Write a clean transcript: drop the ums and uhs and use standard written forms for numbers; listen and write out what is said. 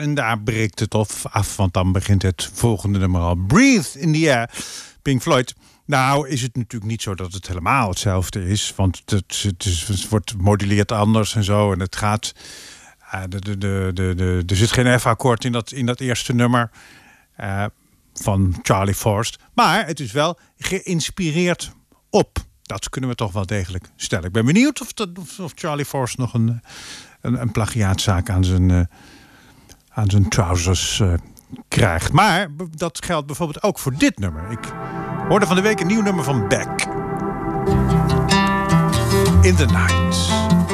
En daar breekt het af, want dan begint het volgende nummer al. Breathe in the Air, Pink Floyd. Nou is het natuurlijk niet zo dat het helemaal hetzelfde is. Want het wordt moduleerd anders en zo. En het gaat... er zit geen F-akkoord in dat eerste nummer van Charlie Forst. Maar het is wel geïnspireerd op. Dat kunnen we toch wel degelijk stellen. Ik ben benieuwd of Charlie Forst nog een plagiaatzaak aan zijn trousers krijgt. Maar dat geldt bijvoorbeeld ook voor dit nummer. Ik hoorde van de week een nieuw nummer van Beck. In the Night.